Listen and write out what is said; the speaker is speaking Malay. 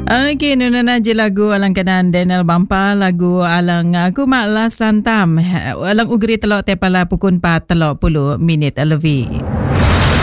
Okey, nuna je lagu alang kanan Daniel Bampa, lagu alang aku maklah santam. Alang ugri telok tepala pukun 4:30 minit lebih.